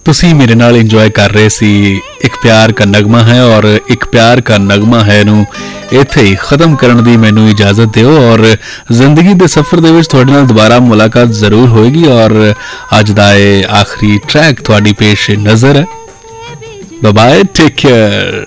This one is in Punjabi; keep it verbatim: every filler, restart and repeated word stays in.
ਤੁਸੀਂ ਮੇਰੇ ਨਾਲ ਇੰਜੋਏ ਕਰ ਰਹੇ ਸੀ ਇੱਕ ਪਿਆਰ का नगमा है और एक प्यार का नगमा है ਨੂੰ ਇੱਥੇ ਹੀ ਖਤਮ ਕਰਨ ਦੀ ਮੈਨੂੰ ਇਜਾਜ਼ਤ ਦਿਓ ਔਰ ਜ਼ਿੰਦਗੀ ਦੇ ਸਫ਼ਰ ਦੇ ਵਿੱਚ ਤੁਹਾਡੇ ਨਾਲ ਦੁਬਾਰਾ ਮੁਲਾਕਾਤ ਜ਼ਰੂਰ ਹੋਏਗੀ ਔਰ ਅੱਜ ਦਾ ਇਹ ਆਖਰੀ ਟਰੈਕ ਤੁਹਾਡੀ ਪੇਸ਼ ਨਜ਼ਰ ਹੈ। Bye bye, take care.